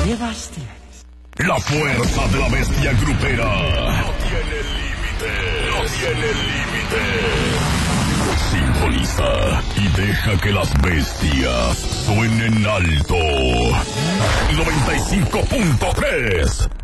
Sebastián. La fuerza de la bestia grupera no tiene límite, no tiene límite. Sintoniza y deja que las bestias suenen alto. 95.3